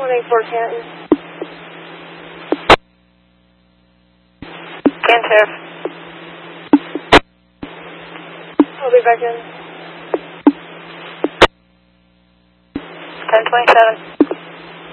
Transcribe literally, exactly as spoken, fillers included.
one eight four Canton. Canton. I'll be back in. ten twenty-seven.